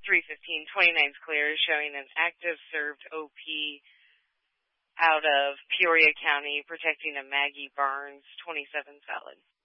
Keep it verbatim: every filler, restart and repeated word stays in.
three fifteen, twenty-nine's clear, showing an active served O P out of Peoria County, protecting a Maggie Barnes, twenty-seven solid.